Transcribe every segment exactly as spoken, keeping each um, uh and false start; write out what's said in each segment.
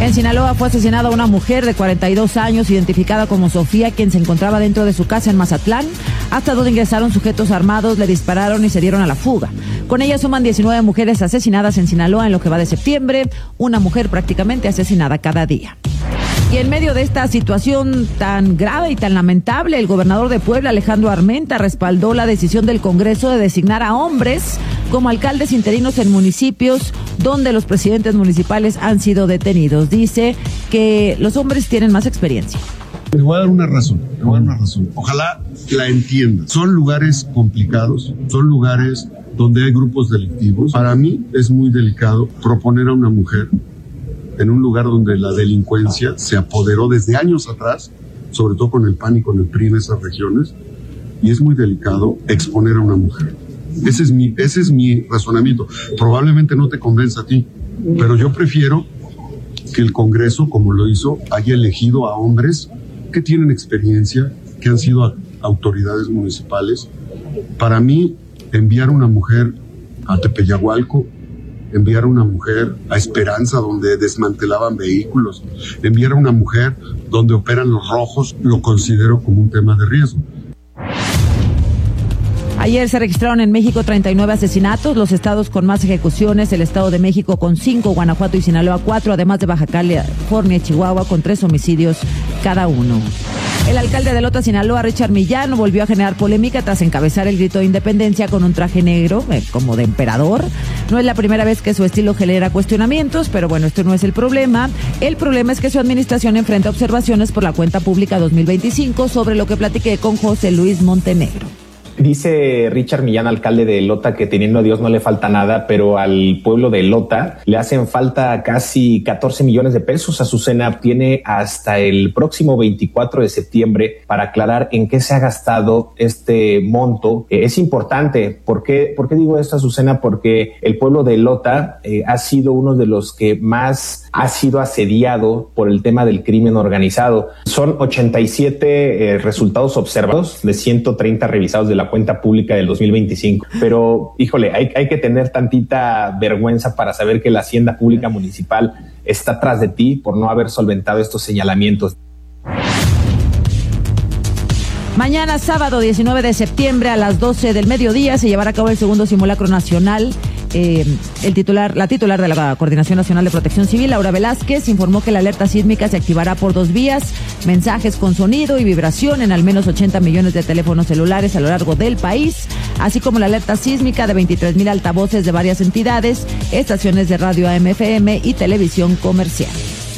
En Sinaloa fue asesinada una mujer de cuarenta y dos años, identificada como Sofía, quien se encontraba dentro de su casa en Mazatlán, hasta donde ingresaron sujetos armados, le dispararon y se dieron a la fuga. Con ella suman diecinueve mujeres asesinadas en Sinaloa en lo que va de septiembre, una mujer prácticamente asesinada cada día. Y en medio de esta situación tan grave y tan lamentable, el gobernador de Puebla, Alejandro Armenta, respaldó la decisión del Congreso de designar a hombres como alcaldes interinos en municipios donde los presidentes municipales han sido detenidos. Dice que los hombres tienen más experiencia. Les voy a dar una razón, les voy a dar una razón. Ojalá la entiendan. Son lugares complicados, son lugares donde hay grupos delictivos. Para mí es muy delicado proponer a una mujer en un lugar donde la delincuencia se apoderó desde años atrás, sobre todo con el P A N y con el P R I en esas regiones, y es muy delicado exponer a una mujer. Ese es mi, ese es mi razonamiento. Probablemente no te convenza a ti, pero yo prefiero que el Congreso, como lo hizo, haya elegido a hombres que tienen experiencia, que han sido autoridades municipales. Para mí, enviar a una mujer a Tepeyagualco, enviar a una mujer a Esperanza, donde desmantelaban vehículos, enviar a una mujer donde operan los rojos, lo considero como un tema de riesgo. Ayer se registraron en México treinta y nueve asesinatos, los estados con más ejecuciones, el Estado de México con cinco, Guanajuato y Sinaloa cuatro, además de Baja California y Chihuahua con tres homicidios cada uno. El alcalde de Lota, Sinaloa, Richard Millán, volvió a generar polémica tras encabezar el grito de independencia con un traje negro, eh, como de emperador. No es la primera vez que su estilo genera cuestionamientos, pero bueno, esto no es el problema. El problema es que su administración enfrenta observaciones por la cuenta pública dos mil veinticinco, sobre lo que platiqué con José Luis Montenegro. Dice Richard Millán, alcalde de Lota, que teniendo a Dios no le falta nada, pero al pueblo de Lota le hacen falta casi catorce millones de pesos. Azucena tiene hasta el próximo veinticuatro de septiembre para aclarar en qué se ha gastado este monto. Eh, es importante. ¿Por qué, ¿Por qué digo esto, Azucena? Porque el pueblo de Lota eh, ha sido uno de los que más ha sido asediado por el tema del crimen organizado. Son ochenta y siete eh, resultados observados de ciento treinta revisados de la cuenta pública del dos mil veinticinco. Pero, híjole, hay, hay que tener tantita vergüenza para saber que la Hacienda Pública Municipal está tras de ti por no haber solventado estos señalamientos. Mañana, sábado diecinueve de septiembre, a las doce del mediodía, se llevará a cabo el segundo simulacro nacional. Eh, el titular, la titular de la Coordinación Nacional de Protección Civil, Laura Velázquez, informó que la alerta sísmica se activará por dos vías: mensajes con sonido y vibración en al menos ochenta millones de teléfonos celulares a lo largo del país, así como la alerta sísmica de veintitrés mil altavoces de varias entidades, estaciones de radio A M F M y televisión comercial.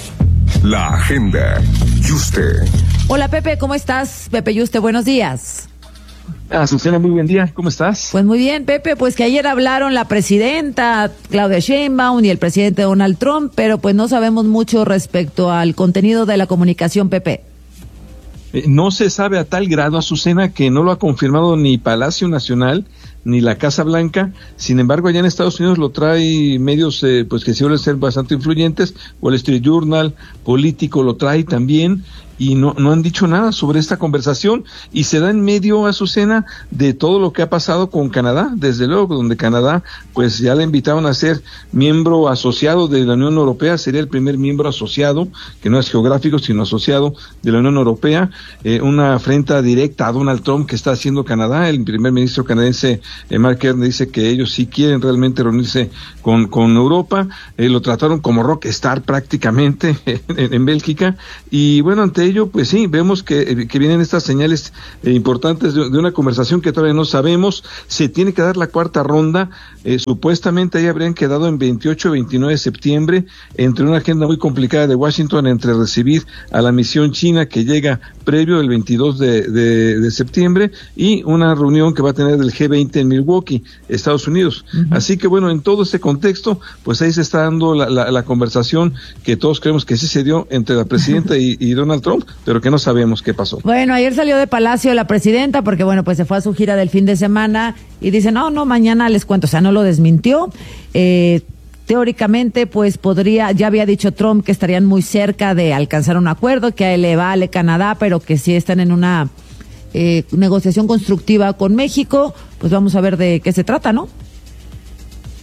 La agenda. Yuste. Hola Pepe, ¿cómo estás? Pepe Yuste, buenos días. Azucena, muy buen día, ¿cómo estás? Pues muy bien, Pepe, pues que ayer hablaron la presidenta Claudia Sheinbaum y el presidente Donald Trump, pero pues no sabemos mucho respecto al contenido de la comunicación, Pepe. Eh, no se sabe a tal grado, Azucena, que no lo ha confirmado ni Palacio Nacional ni la Casa Blanca. Sin embargo, allá en Estados Unidos lo trae medios eh, pues que suelen ser bastante influyentes. Wall Street Journal, Político lo trae también, y no, no han dicho nada sobre esta conversación, y se da en medio, Azucena, de todo lo que ha pasado con Canadá, desde luego, donde Canadá pues ya le invitaron a ser miembro asociado de la Unión Europea. Sería el primer miembro asociado, que no es geográfico sino asociado, de la Unión Europea. Eh, una afrenta directa a Donald Trump que está haciendo Canadá. El primer ministro canadiense, eh, Mark Carney, dice que ellos sí quieren realmente reunirse con, con Europa. Eh, lo trataron como rockstar prácticamente en, en Bélgica, y bueno, ante ello, pues sí, vemos que, que vienen estas señales eh, importantes de, de una conversación que todavía no sabemos. Se tiene que dar la cuarta ronda, eh, supuestamente ahí habrían quedado en veintiocho y veintinueve de septiembre, entre una agenda muy complicada de Washington, entre recibir a la misión china que llega previo el veintidós de, de, de septiembre, y una reunión que va a tener del G veinte en Milwaukee, Estados Unidos. Uh-huh. Así que bueno, en todo este contexto, pues ahí se está dando la, la, la conversación que todos creemos que sí se dio entre la presidenta y, y Donald Trump, pero que no sabemos qué pasó. Bueno, ayer salió de Palacio la presidenta porque, bueno, pues se fue a su gira del fin de semana y dice, no, no, mañana les cuento, o sea, no lo desmintió. Eh, teóricamente, pues podría, ya había dicho Trump que estarían muy cerca de alcanzar un acuerdo, que a él le vale Canadá, pero que sí están en una eh, negociación constructiva con México. Pues vamos a ver de qué se trata, ¿no?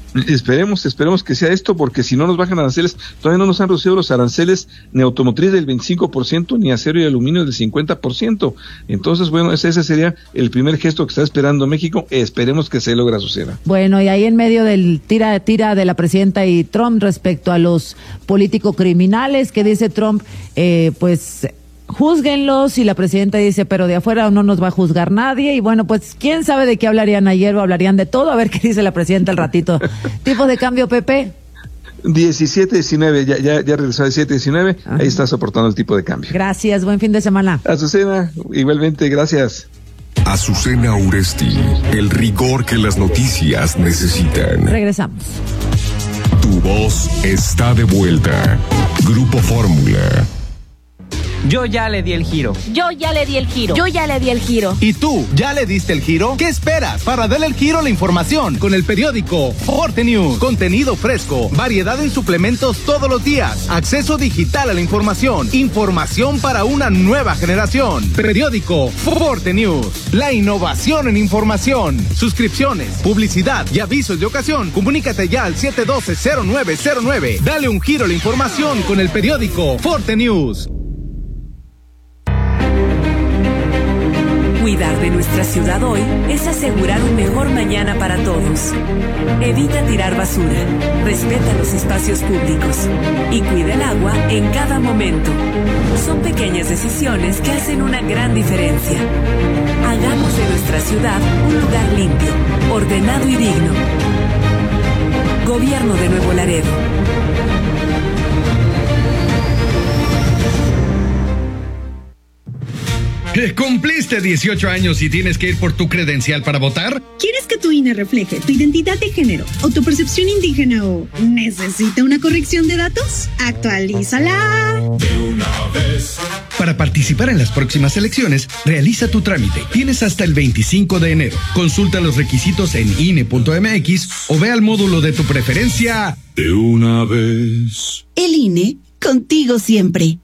Esperemos, esperemos que sea esto, porque si no nos bajan aranceles, todavía no nos han reducido los aranceles ni automotriz del veinticinco por ciento, ni acero y aluminio del cincuenta por ciento. Entonces, bueno, ese, ese sería el primer gesto que está esperando México. Esperemos que se logre, Azucena. Bueno, y ahí en medio del tira tira de la presidenta y Trump respecto a los políticos criminales, que dice Trump, eh, pues... júzguenlos, y la presidenta dice, pero de afuera no nos va a juzgar nadie, y bueno, pues quién sabe de qué hablarían ayer, o hablarían de todo, a ver qué dice la presidenta al ratito. ¿Tipos de cambio, Pepe? diecisiete diecinueve, ya, ya, ya regresó a diecisiete diecinueve, ahí está soportando el tipo de cambio. Gracias, buen fin de semana. Azucena, igualmente, gracias. Azucena Uresti, el rigor que las noticias necesitan. Regresamos. Tu voz está de vuelta. Grupo Fórmula. Yo ya le di el giro. Yo ya le di el giro. Yo ya le di el giro. ¿Y tú, ya le diste el giro? ¿Qué esperas para darle el giro a la información? Con el periódico Forte News. Contenido fresco, variedad en suplementos todos los días, acceso digital a la información, información para una nueva generación. Periódico Forte News. La innovación en información. Suscripciones, publicidad y avisos de ocasión. Comunícate ya al siete uno dos cero nueve cero nueve. Dale un giro a la información con el periódico Forte News. Cuidar de nuestra ciudad hoy es asegurar un mejor mañana para todos. Evita tirar basura, respeta los espacios públicos y cuida el agua en cada momento. Son pequeñas decisiones que hacen una gran diferencia. Hagamos de nuestra ciudad un lugar limpio, ordenado y digno. Gobierno de Nuevo Laredo. ¿Cumpliste dieciocho años y tienes que ir por tu credencial para votar? ¿Quieres que tu I N E refleje tu identidad de género, autopercepción indígena o necesita una corrección de datos? ¡Actualízala! De una vez. Para participar en las próximas elecciones, realiza tu trámite. Tienes hasta el veinticinco de enero. Consulta los requisitos en I N E punto M X o ve al módulo de tu preferencia. De una vez. El I N E, contigo siempre.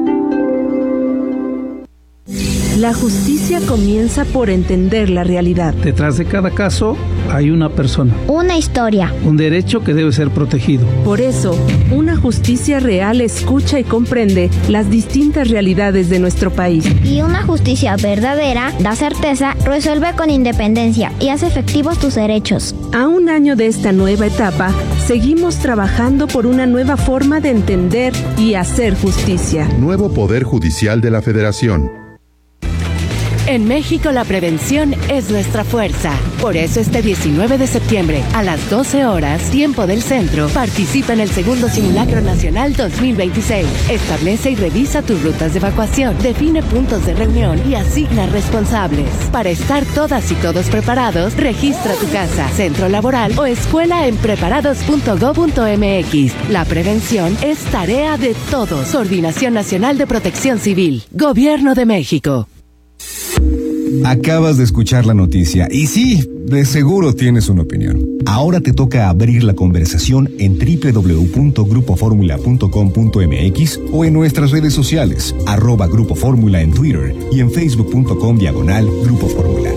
La justicia comienza por entender la realidad. Detrás de cada caso hay una persona. Una historia. Un derecho que debe ser protegido. Por eso, una justicia real escucha y comprende las distintas realidades de nuestro país. Y una justicia verdadera da certeza, resuelve con independencia y hace efectivos tus derechos. A un año de esta nueva etapa, seguimos trabajando por una nueva forma de entender y hacer justicia. Nuevo Poder Judicial de la Federación. En México la prevención es nuestra fuerza. Por eso este diecinueve de septiembre a las doce horas, tiempo del centro, participa en el segundo Simulacro Nacional dos mil veintiséis. Establece y revisa tus rutas de evacuación, define puntos de reunión y asigna responsables. Para estar todas y todos preparados, registra tu casa, centro laboral o escuela en preparados punto gob punto m x. La prevención es tarea de todos. Coordinación Nacional de Protección Civil. Gobierno de México. Acabas de escuchar la noticia y sí, de seguro tienes una opinión. Ahora te toca abrir la conversación en doble u doble u doble u punto grupo fórmula punto com punto m x o en nuestras redes sociales, arroba Grupo Fórmula en Twitter y en facebook punto com diagonal Grupo Fórmula.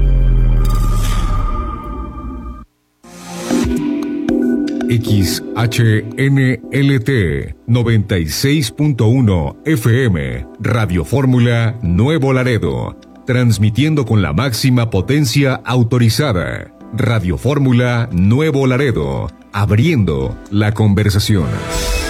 X H N L T noventa y seis punto uno F M, Radio Fórmula Nuevo Laredo, transmitiendo con la máxima potencia autorizada. Radio Fórmula Nuevo Laredo, abriendo la conversación.